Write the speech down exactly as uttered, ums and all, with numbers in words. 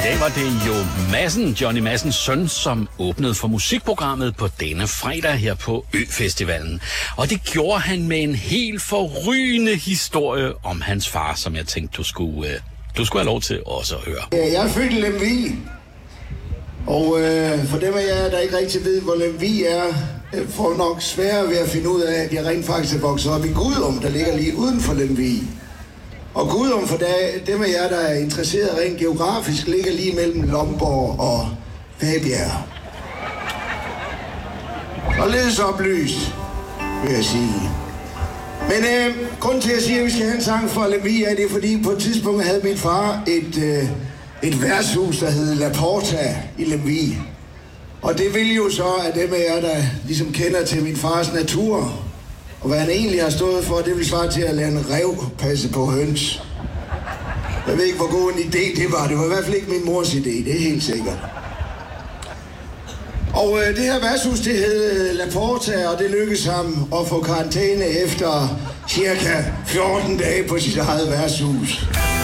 dag var det jo Madsen, Johnny Madsens søn, som åbnede for musikprogrammet på denne fredag her på Ø-festivalen. Og det gjorde han med en helt forrygende historie om hans far, som jeg tænkte, du skulle, du skulle have lov til også at høre. Jeg er født i Lemvig, og øh, for dem af jer, der ikke rigtig ved, hvor Lemvig er, øh, får nok sværere ved at finde ud af, at jeg rent faktisk er vokset op i Gudum, der ligger lige uden for Lemvig. Og Gudum, for dem af jer, der er interesseret rent geografisk, ligger lige mellem Lomborg og Fabjerg. Og ledes oplyst, vil jeg sige. Men øh, grunden til at sige, at vi skal have en sang fra Lemvig, er det, fordi på et tidspunkt havde min far et, øh, et værtshus, der hed La Porta i Lemvig. Og det vil jo så, at dem af jer, der ligesom kender til min fars natur, og hvad han egentlig har stået for, det vil svare til at lade en ræv passe på høns. Jeg ved ikke, hvor god en idé det var. Det var i hvert fald ikke min mors idé, det er helt sikkert. Og øh, det her værtshus, det hed La Porta, og det lykkedes ham at få karantæne efter cirka fjorten dage på sit eget værtshus.